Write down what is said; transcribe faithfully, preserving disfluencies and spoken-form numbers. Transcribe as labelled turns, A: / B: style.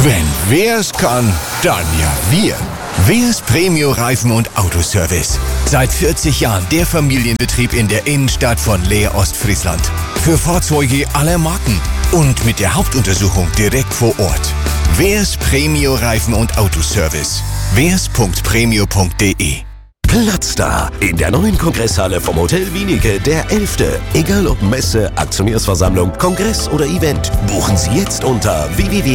A: Wenn wer's kann, dann ja wir. Wers Premio Reifen und Autoservice. Seit vierzig Jahren der Familienbetrieb in der Innenstadt von Leer Ostfriesland. Für Fahrzeuge aller Marken und mit der Hauptuntersuchung direkt vor Ort. Wers Premio Reifen und Autoservice. wers punkt premio punkt de.
B: Platz da in der neuen Kongresshalle vom Hotel Wienicke, der elfte. Egal ob Messe, Aktionärsversammlung, Kongress oder Event, buchen Sie jetzt unter w w w